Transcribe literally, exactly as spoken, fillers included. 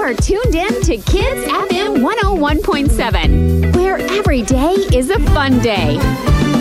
are tuned in to Kids F M one oh one point seven, where every day is a fun day.